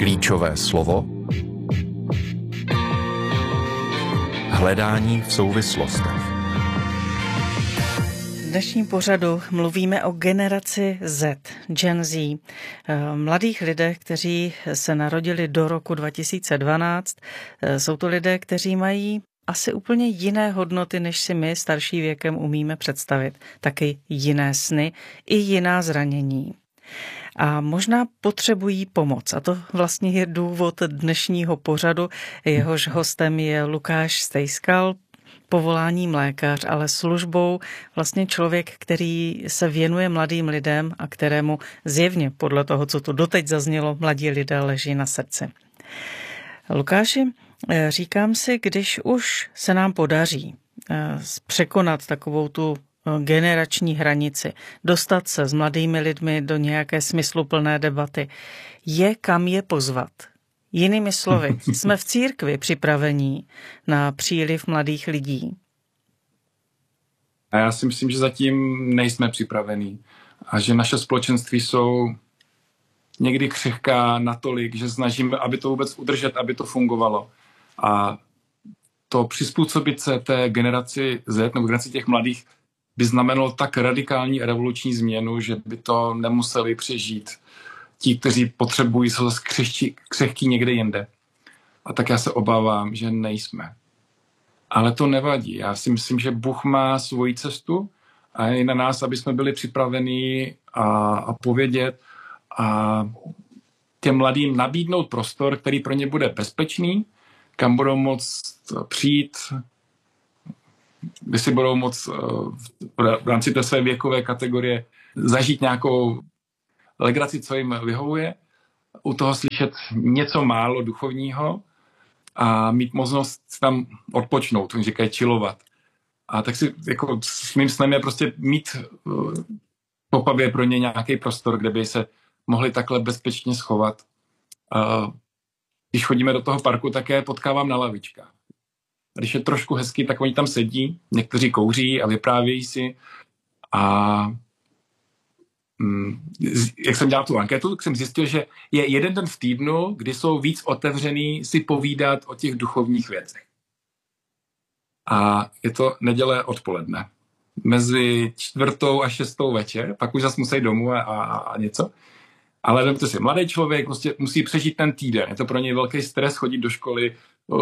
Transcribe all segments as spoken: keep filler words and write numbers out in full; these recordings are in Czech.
Klíčové slovo hledání v souvislostech. V dnešním pořadu mluvíme o generaci Z, Gen Z, mladých lidech, kteří se narodili do roku dva tisíce dvanáct. Jsou to lidé, kteří mají asi úplně jiné hodnoty, než si my starší věkem umíme představit. Taky jiné sny i jiná zranění. A možná potřebují pomoc. A to vlastně je důvod dnešního pořadu. Jehož hostem je Lukáš Stejskal, povoláním lékař, ale službou vlastně člověk, který se věnuje mladým lidem a kterému zjevně, podle toho, co tu doteď zaznělo, mladí lidé leží na srdci. Lukáši, říkám si, když už se nám podaří překonat takovou tu generační hranici, dostat se s mladými lidmi do nějaké smysluplné debaty, je kam je pozvat. Jinými slovy, jsme v církvi připravení na příliv mladých lidí? A já si myslím, že zatím nejsme připravení a že naše společenství jsou někdy křehká natolik, že snažíme, aby to vůbec udržet, aby to fungovalo. A to přizpůsobit se té generaci Z nebo generaci těch mladých by znamenalo tak radikální a revoluční změnu, že by to nemuseli přežít ti, kteří potřebují se zase křehčí, křehký někde jinde. A tak já se obávám, že nejsme. Ale to nevadí. Já si myslím, že Bůh má svoji cestu a je na nás, aby jsme byli připraveni a, a povědět a těm mladým nabídnout prostor, který pro ně bude bezpečný, kam budou moct přijít, kde si budou moct v rámci té své věkové kategorie zažít nějakou legraci, co jim vyhovuje, u toho slyšet něco málo duchovního a mít možnost tam odpočnout, oni říkají chillovat. A tak si jako s mým snem je prostě mít v Opavě pro ně nějaký prostor, kde by se mohli takhle bezpečně schovat. Když chodíme do toho parku, také potkávám na lavičkách. Když je trošku hezky, tak oni tam sedí, někteří kouří a vyprávějí si. A jak jsem dělal tu anketu, tak jsem zjistil, že je jeden den v týdnu, kdy jsou víc otevřený si povídat o těch duchovních věcech. A je to neděle odpoledne. Mezi čtvrtou a šestou večer, pak už zase musí domů a, a, a něco. Ale vemte si, mladý člověk prostě musí přežít ten týden. Je to pro něj velký stres chodit do školy,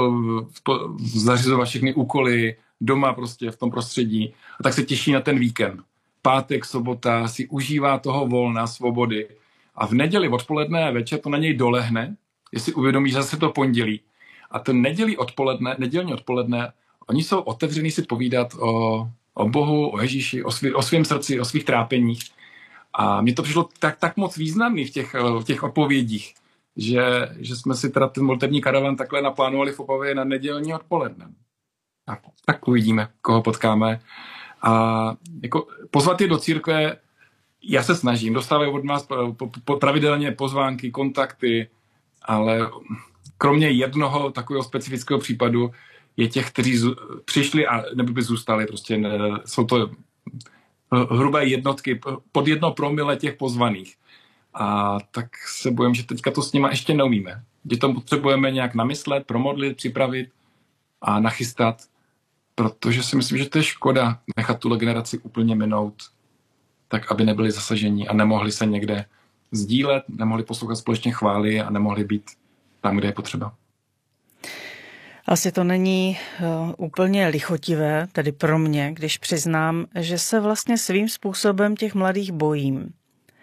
zařizovat všechny úkoly, doma prostě v tom prostředí. A tak se těší na ten víkend. Pátek, sobota si užívá toho volna, svobody. A v neděli odpoledne a večer to na něj dolehne, jestli uvědomí, že zase to pondělí. A ten nedělí odpoledne, nedělní odpoledne, oni jsou otevření si povídat o, o Bohu, o Ježíši, o, svý, o svém srdci, o svých trápeních. A mně to přišlo tak, tak moc významný v těch, v těch odpovědích, že, že jsme si teda ten modlitební karavan takhle naplánovali v Opavě na nedělní odpoledne. A tak uvidíme, koho potkáme. A jako pozvat je do církve, já se snažím, dostávají od nás pravidelně pozvánky, kontakty, ale kromě jednoho takového specifického případu je těch, kteří přišli a nebo by zůstali, prostě ne, jsou to hrubé jednotky, pod jedno promile těch pozvaných. A tak se bojím, že teďka to s nima ještě neumíme. Že to potřebujeme nějak namyslet, promodlit, připravit a nachystat, protože si myslím, že to je škoda nechat tuhle generaci úplně minout, tak aby nebyli zasažení a nemohli se někde sdílet, nemohli poslouchat společně chvály a nemohli být tam, kde je potřeba. Asi to není uh, úplně lichotivé, tedy pro mě, když přiznám, že se vlastně svým způsobem těch mladých bojím.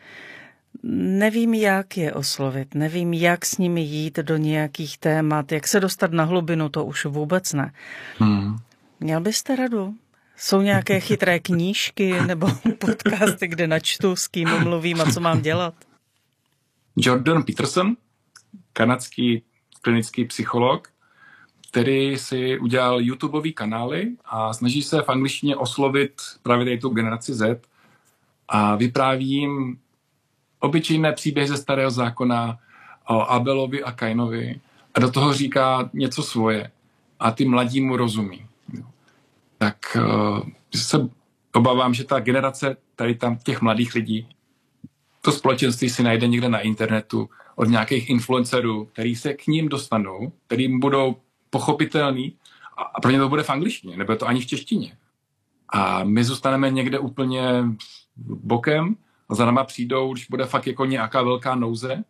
Nevím, jak je oslovit, nevím, jak s nimi jít do nějakých témat, jak se dostat na hlubinu, to už vůbec ne. Hmm. Měl byste radu? Jsou nějaké chytré knížky nebo podcasty, kde načtu, s kým mluvím a co mám dělat? Jordan Peterson, kanadský klinický psycholog, který si udělal YouTubeový kanály a snaží se v angličtině oslovit právě tady tu generaci Z a vypráví jim obyčejné příběhy ze Starého zákona o Abelovi a Kainovi a do toho říká něco svoje a ty mladí mu rozumí. Tak uh, se obávám, že ta generace tady tam těch mladých lidí to společenství si najde někde na internetu od nějakých influencerů, který se k ním dostanou, kterým budou pochopitelný a pro ně to bude v angličtině, nebude to ani v češtině. A my zůstaneme někde úplně bokem a za náma přijdou, když bude fakt jako nějaká velká nouze.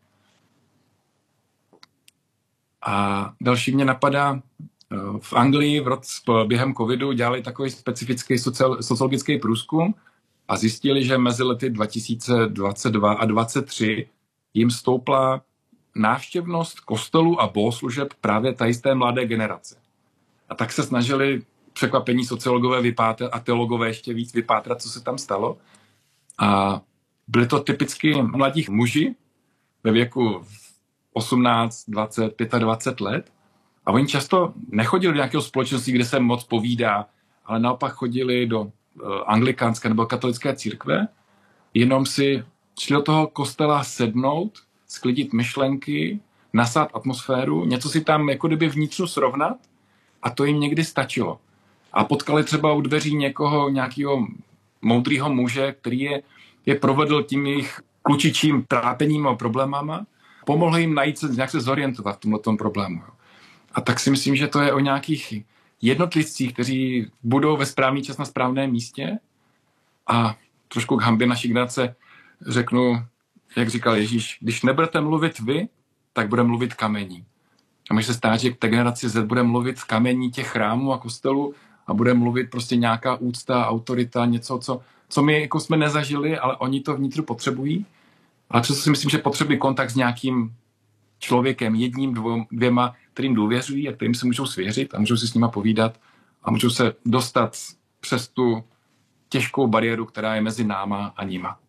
A další mě napadá, v Anglii v roce, během covidu dělali takový specifický sociologický průzkum a zjistili, že mezi lety dva tisíce dvacet dva a dvacet tři jim stoupla návštěvnost kostelů a bohoslužeb právě tady z té mladé generace. A tak se snažili překvapení sociologové vypátrat a teologové ještě víc vypátrat, co se tam stalo. A byli to typicky mladí muži ve věku osmnáct, dvacet, dvacet pět let. A oni často nechodili do nějakého společenství, kde se moc povídá, ale naopak chodili do uh, anglikánské nebo katolické církve, jenom si šli do toho kostela sednout, sklidit myšlenky, nasát atmosféru, něco si tam jako kdyby vnitřu srovnat a to jim někdy stačilo. A potkali třeba u dveří někoho, nějakého moudrýho muže, který je, je provedl tím jejich klučičím trápením a problémama, pomohl jim najít se, nějak se zorientovat v tomto problému. A tak si myslím, že to je o nějakých jednotlivcích, kteří budou ve správný čas na správném místě. A trošku k hanbě naší generace řeknu, jak říkal Ježíš, když nebudete mluvit vy, tak bude mluvit kamení. A může se stát, že k té generaci Z bude mluvit kamení těch chrámů a kostelů a bude mluvit prostě nějaká úcta, autorita, něco, co, co my jako jsme nezažili, ale oni to vnitřu potřebují. Ale přesto si myslím, že potřebují kontakt s nějakým člověkem, jedním, dvou, dvěma, kterým důvěřují a kterým se můžou svěřit a můžou si s nima povídat a můžou se dostat přes tu těžkou bariéru, která je mezi náma a nima.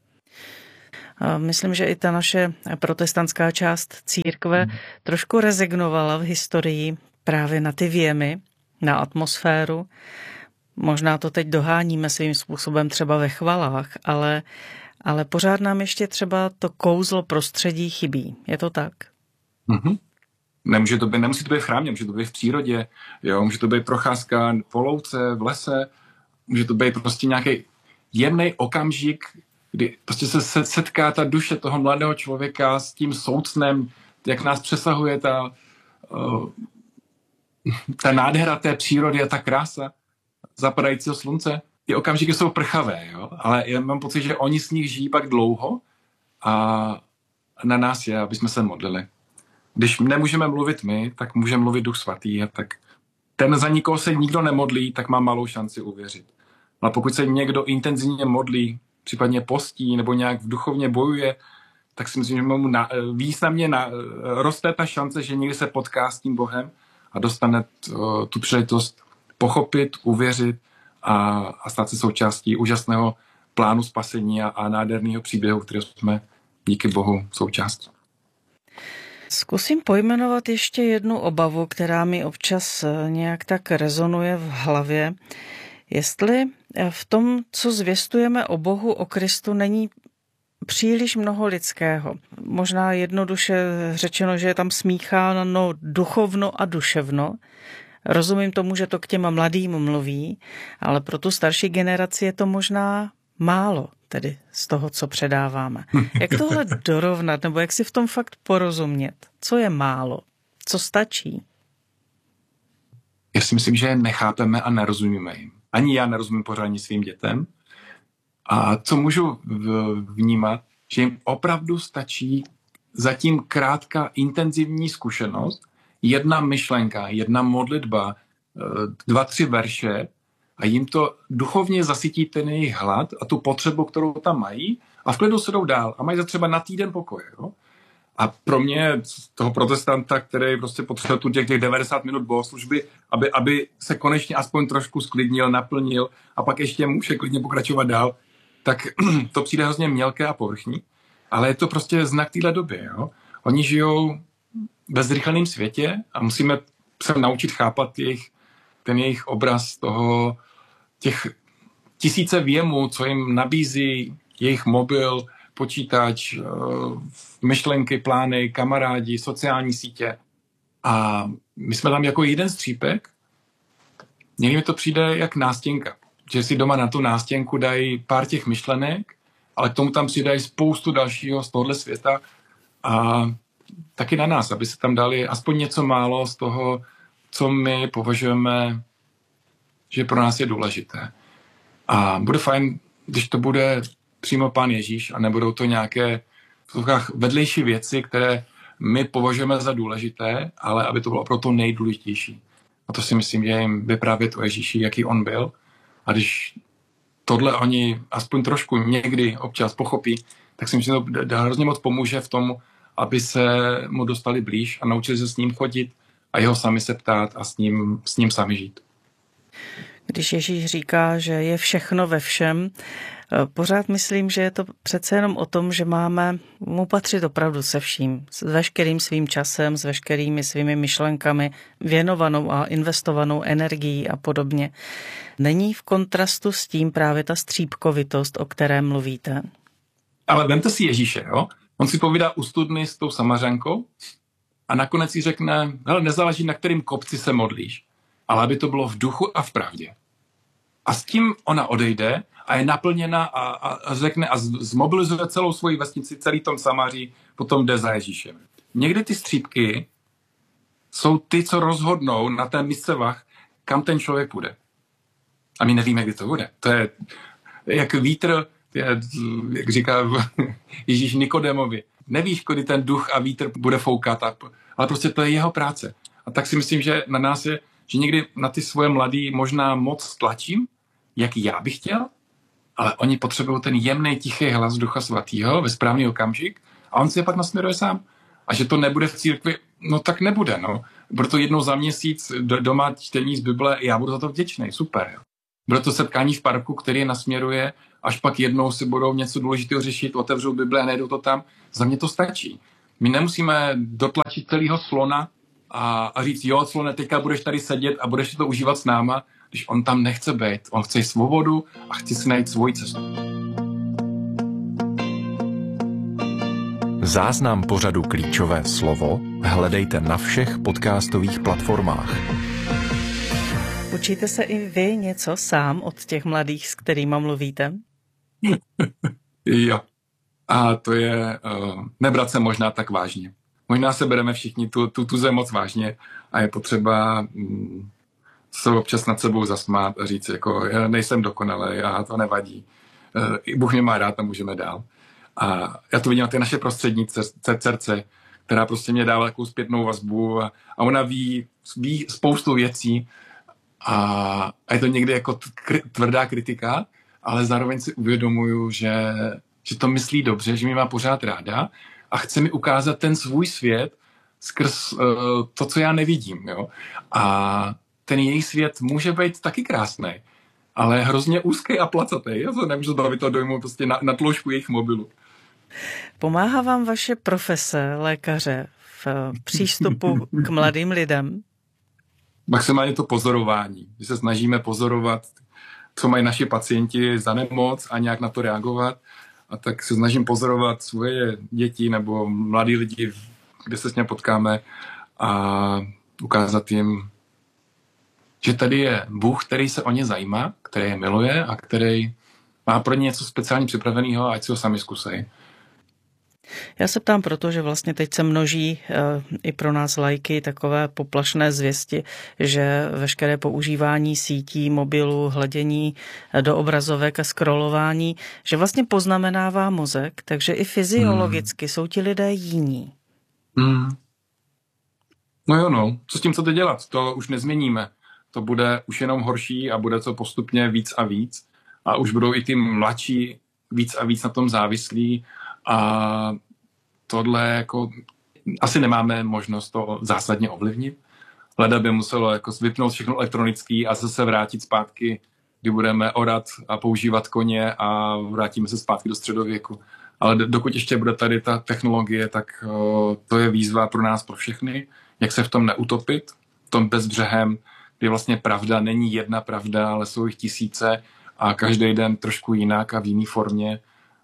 Myslím, že i ta naše protestantská část církve hmm. trošku rezignovala v historii právě na ty věmy, na atmosféru. Možná to teď doháníme svým způsobem třeba ve chvalách, ale, ale pořád nám ještě třeba to kouzlo prostředí chybí. Je to tak? Mm-hmm. Nemůže to být, nemusí to být v chrámě, může to být v přírodě, jo? Může to být procházka po louce, v lese, může to být prostě nějaký jemný okamžik, kdy prostě se setká ta duše toho mladého člověka s tím soucnem, jak nás přesahuje ta, uh, ta nádhera té přírody a ta krása zapadajícího slunce. Ty okamžiky jsou prchavé, jo? Ale já mám pocit, že oni s nich žijí pak dlouho a na nás je, aby jsme se modlili. Když nemůžeme mluvit my, tak může mluvit Duch Svatý. A tak ten, za nikoho se nikdo nemodlí, tak má malou šanci uvěřit. A pokud se někdo intenzivně modlí, případně postí nebo nějak v duchovně bojuje, tak si myslím, že mu na, významně na, roste ta šance, že někdy se potká s tím Bohem a dostane t, tu příležitost pochopit, uvěřit a, a stát se součástí úžasného plánu spasení a, a nádherného příběhu, kterého jsme díky Bohu součástí. Zkusím pojmenovat ještě jednu obavu, která mi občas nějak tak rezonuje v hlavě. Jestli v tom, co zvěstujeme o Bohu, o Kristu, není příliš mnoho lidského. Možná jednoduše řečeno, že je tam smícháno duchovno a duševno. Rozumím tomu, že to k těm mladým mluví, ale pro tu starší generaci je to možná málo, tedy z toho, co předáváme. Jak tohle dorovnat, nebo jak si v tom fakt porozumět? Co je málo? Co stačí? Já si myslím, že nechápeme a nerozumíme jim. Ani já nerozumím pořádně svým dětem. A co můžu vnímat, že jim opravdu stačí zatím krátká intenzivní zkušenost, jedna myšlenka, jedna modlitba, dva, tři verše a jim to duchovně zasytí ten jejich hlad a tu potřebu, kterou tam mají a v klidu se jdou dál a mají za třeba na týden pokoje. Jo? A pro mě, toho protestanta, který prostě potřebuje tu těch, těch devadesát minut bohoslužby, aby, aby se konečně aspoň trošku sklidnil, naplnil a pak ještě může klidně pokračovat dál, tak to přijde hrozně mělké a povrchní. Ale je to prostě znak téhle doby. Jo? Oni žijou ve zrychleném světě a musíme se naučit chápat jejich, ten jejich obraz toho, těch tisíce věmů, co jim nabízí jejich mobil, počítač, myšlenky, plány, kamarádi, sociální sítě. A my jsme tam jako jeden střípek. Někdy mi to přijde jak nástěnka. Že si doma na tu nástěnku dají pár těch myšlenek ale k tomu tam přidají spoustu dalšího z tohohle světa a taky na nás, aby se tam dali aspoň něco málo z toho, co my považujeme, že pro nás je důležité. A bude fajn, když to bude přímo Pán Ježíš a nebudou to nějaké vedlejší věci, které my považujeme za důležité, ale aby to bylo pro to nejdůležitější. A to si myslím, že jim vyprávět o Ježíši, jaký on byl. A když tohle oni aspoň trošku někdy občas pochopí, tak si myslím, že to hrozně moc pomůže v tom, aby se mu dostali blíž a naučili se s ním chodit a jeho sami se ptát a s ním, s ním sami žít. Když Ježíš říká, že je všechno ve všem, pořád myslím, že je to přece jenom o tom, že máme mu patřit opravdu se vším, s veškerým svým časem, s veškerými svými myšlenkami, věnovanou a investovanou energií a podobně. Není v kontrastu s tím právě ta střípkovitost, o které mluvíte? Ale vemte si Ježíše, jo? On si povídá u studny s tou Samařankou a nakonec si řekne, hele, nezáleží, na kterým kopci se modlíš, ale aby to bylo v duchu a v pravdě. A s tím ona odejde a je naplněna a, a, a řekne a zmobilizuje celou svoji vesnici, celý tom Samaří, potom jde za Ježíšem. Někdy ty střípky jsou ty, co rozhodnou na té misce vah, kam ten člověk půjde. A my nevíme, kdy to bude. To je jak vítr, je, jak říká Ježíš Nikodémovi. Nevíš, kdy ten duch a vítr bude foukat, ale prostě to je jeho práce. A tak si myslím, že na nás je, že někdy na ty svoje mladý možná moc tlačím, jak já bych chtěl, ale oni potřebují ten jemný, tichý hlas Ducha Svatého ve správný okamžik a on si je pak nasměruje sám. A že to nebude v církvi, no tak nebude, no. Bude to jednou za měsíc doma čtení z Bible, já budu za to vděčný, super. Jo. Bude to setkání v parku, který je nasměruje, až pak jednou si budou něco důležitého řešit, otevřou Bible a najdou to tam. Za mě to stačí. My nemusíme dotlačit celého slona a, a říct, jo, slone, teďka budeš tady sedět a budeš to užívat s náma, když on tam nechce být. On chce svobodu a chce si najít svoji cestu. Záznam pořadu Klíčové slovo hledejte na všech podcastových platformách. Učíte se i vy něco sám od těch mladých, s kterými mluvíte? Jo. A to je uh, nebrat se možná tak vážně. Možná se bereme všichni tu, tu, tu zem moc vážně a je potřeba mm, se občas nad sebou zasmát a říct, jako já nejsem dokonalý a to nevadí. Uh, Bůh mě má rád a můžeme dál. A já to vidím na té naše prostřední dcerce, která prostě mě dává takovou zpětnou vazbu a, a ona ví, ví spoustu věcí a, a je to někdy jako tvrdá kritika, ale zároveň si uvědomuju, že, že to myslí dobře, že mě má pořád ráda a chce mi ukázat ten svůj svět skrz uh, to, co já nevidím. Jo? A ten její svět může být taky krásný, ale hrozně úzký a placatý. Já se nemůžu zbavit toho dojmu prostě na, na tložku jejich mobilu. Pomáhá vám vaše profese lékaře v přístupu k mladým lidem? Maximálně to pozorování. My se snažíme pozorovat, co mají naši pacienti za nemoc a nějak na to reagovat. A tak se snažím pozorovat svoje děti nebo mladí lidi, kde se s ním potkáme a ukázat jim, že tady je Bůh, který se o ně zajímá, který je miluje a který má pro ně něco speciálně připraveného a ať si ho sami zkusejí. Já se ptám proto, že vlastně teď se množí e, i pro nás lajky takové poplašné zvěsti, že veškeré používání sítí, mobilů, hledění do obrazovek a scrollování, že vlastně poznamenává mozek, takže i fyziologicky hmm. jsou ti lidé jiní. Hmm. No jo, no. Co s tím chcete dělat? To už nezměníme. To bude už jenom horší a bude to postupně víc a víc. A už budou i ty mladší víc a víc na tom závislí. A tohle jako asi nemáme možnost to zásadně ovlivnit. Leda by muselo jako vypnout všechno elektronický a zase vrátit zpátky, kdy budeme orat a používat koně a vrátíme se zpátky do středověku. Ale dokud ještě bude tady ta technologie, tak o, to je výzva pro nás, pro všechny, jak se v tom neutopit, v tom bezbřehem, kdy vlastně pravda není jedna pravda, ale jsou jich tisíce a každý den trošku jinak a v jiné formě.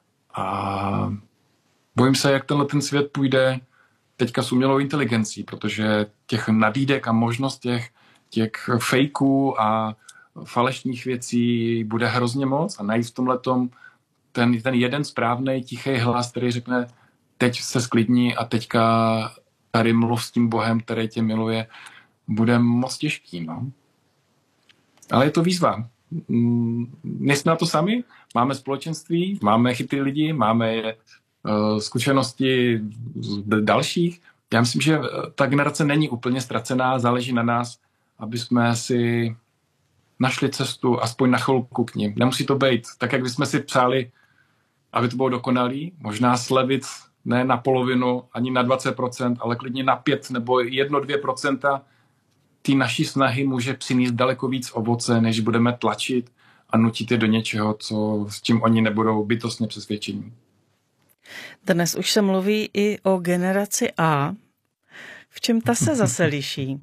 A bojím se, jak tenhle ten svět půjde teďka s umělou inteligencí, protože těch nabídek a možnost těch, těch fejků a falešných věcí bude hrozně moc a najít v tomhletom ten, ten jeden správný tichý hlas, který řekne, teď se sklidni a teďka tady mluv s tím Bohem, který tě miluje, bude moc těžký, no. Ale je to výzva. Nejsme na to sami, máme společenství, máme chytrý lidi, máme uh, zkušenosti dalších. Já myslím, že ta generace není úplně ztracená, záleží na nás, aby jsme si našli cestu aspoň na chvilku k nim. Nemusí to být tak, jak bychom si přáli, aby to bylo dokonalý. Možná slevit ne na polovinu, ani na dvacet procent, ale klidně na pět nebo jedno, dvě procenta. Ty naší snahy může přinést daleko víc ovoce, než budeme tlačit a nutit je do něčeho, co, s čím oni nebudou bytostně přesvědčení. Dnes už se mluví i o generaci A. V čem ta se zase liší?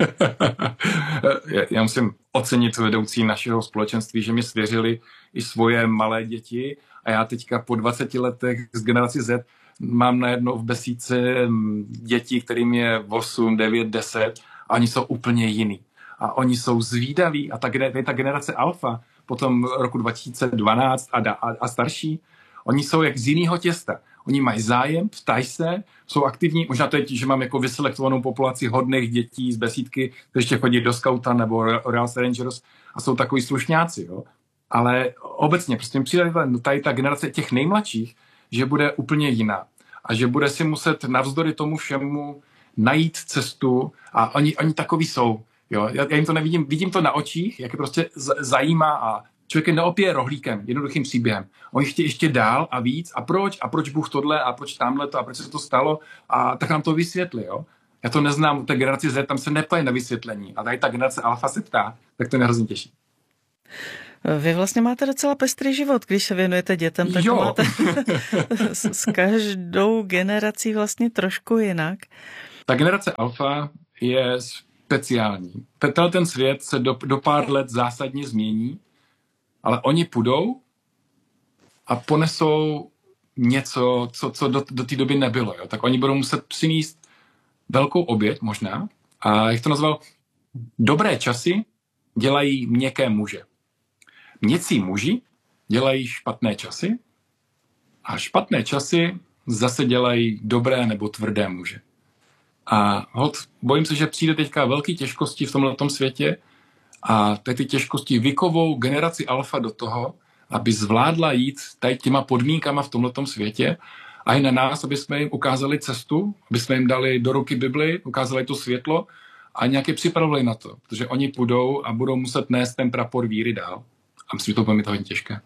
Já musím ocenit vedoucí našeho společenství, že mi svěřili i svoje malé děti a já teďka po dvaceti letech z generaci Z mám najednou v besídce děti, kterým je osm, devět, deset a oni jsou úplně jiný. A oni jsou zvídaví a ta, ta generace alfa potom roku dva tisíce dvanáct a, da, a, a starší, oni jsou jak z jiného těsta. Oni mají zájem, ptají se, jsou aktivní. Možná to je tím, že mám jako vyselektovanou populaci hodných dětí z besídky, kteří ještě chodí do Skauta nebo Royal Rangers a jsou takový slušňáci. Jo? Ale obecně prostě mi přijde tady ta generace těch nejmladších, že bude úplně jiná. A že bude si muset navzdory tomu všemu najít cestu a oni, oni takový jsou. Jo? Já, já jim to nevidím, vidím to na očích, jak je prostě zajímá a člověk je neopije rohlíkem, jednoduchým příběhem. Oni chtějí ještě dál a víc. A proč? A proč Bůh tohle? A proč tamhle to? A proč se to stalo? A tak nám to vysvětli, jo? Já to neznám, u té generaci Z tam se neptají na vysvětlení. A tady ta generace alfa se ptá, tak to mě hrozně těší. Vy vlastně máte docela pestrý život, když se věnujete dětem, tak jo. máte s každou generací vlastně trošku jinak. Ta generace alfa je speciální. Tenhle ten svět se do, do pár let zásadně změní, ale oni půjdou a ponesou něco, co, co do, do té doby nebylo. Jo? Tak oni budou muset přinést velkou oběť možná. A jak to nazval, dobré časy dělají měkké muže. Měkcí muži dělají špatné časy a špatné časy zase dělají dobré nebo tvrdé muže. A hod, bojím se, že přijde teďka velký těžkosti v tomhletom světě a ty těžkosti vykovou generaci alfa do toho, aby zvládla jít tady těma podmínkama v tomhletom světě a i na nás, aby jsme jim ukázali cestu, aby jsme jim dali do ruky Bibli, ukázali to světlo a nějak je připravili na to, protože oni půjdou a budou muset nést ten prapor víry dál. A myslím, že to bude mít hodně těžké.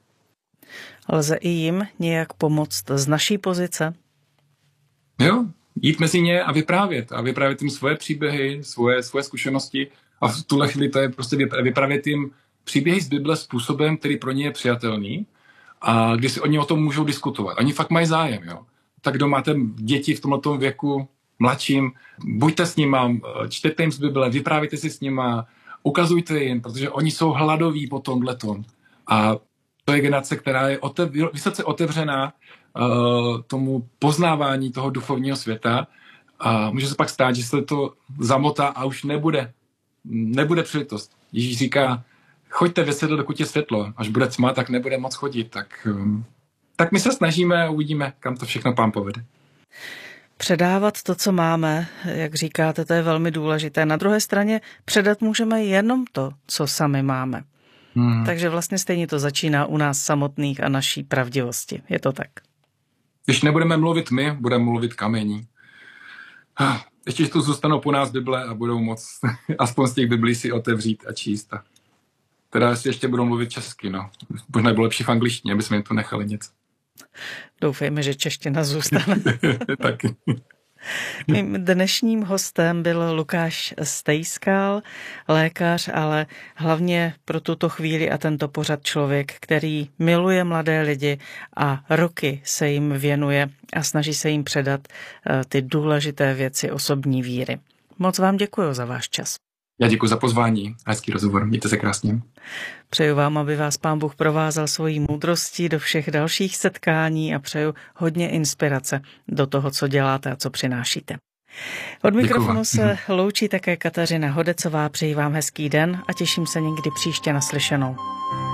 Lze i jim nějak pomoct z naší pozice? Jo, jít mezi ně a vyprávět. A vyprávět jim svoje příběhy, svoje, svoje zkušenosti. A v tuhle chvíli to je prostě vyprávět jim příběhy z Bible způsobem, který pro ně je přijatelný. A kdy si oni o tom můžou diskutovat. Oni fakt mají zájem, jo. Tak kdo máte děti v tomto věku, mladším, buďte s nima, čtěte jim z Bible, vyprávějte si s nima, ukazujte jim, protože oni jsou hladoví po tomhletom. A to je generace, která je otev, vysoce otevřená uh, tomu poznávání toho duchovního světa. A může se pak stát, že se to zamotá a už nebude. Nebude příležitost. Ježíš říká, choďte ve světlo, dokud je světlo. Až bude tma, tak nebude moc chodit. Tak, um, tak my se snažíme a uvidíme, kam to všechno Pán povede. Předávat to, co máme, jak říkáte, to je velmi důležité. Na druhé straně předat můžeme jenom to, co sami máme. Hmm. Takže vlastně stejně to začíná u nás samotných a naší pravdivosti. Je to tak? Když nebudeme mluvit my, budeme mluvit kamení. Ještě, že tu zůstanou po nás Bible a budou moc aspoň z těch Biblí si otevřít a číst. Teda si ještě budou mluvit česky, no. Možná bylo lepší v angličtině, aby jsme jim to nechali něco. Doufejme, že čeština zůstane. Taky. Mým dnešním hostem byl Lukáš Stejskal, lékař, ale hlavně pro tuto chvíli a tento pořad člověk, který miluje mladé lidi a roky se jim věnuje a snaží se jim předat ty důležité věci osobní víry. Moc vám děkuji za váš čas. Já děkuji za pozvání. Hezký rozhovor. Mějte se krásně. Přeju vám, aby vás Pán Bůh provázel svojí moudrostí do všech dalších setkání a přeju hodně inspirace do toho, co děláte a co přinášíte. Od mikrofonu se loučí také Kateřina Hodecová. Přeji vám hezký den a těším se někdy příště naslyšenou.